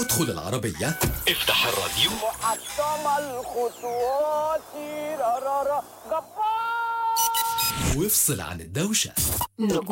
ادخل العربية، افتح الراديو، محطم الخطوات رارارا جبار، وافصل عن الدوشة.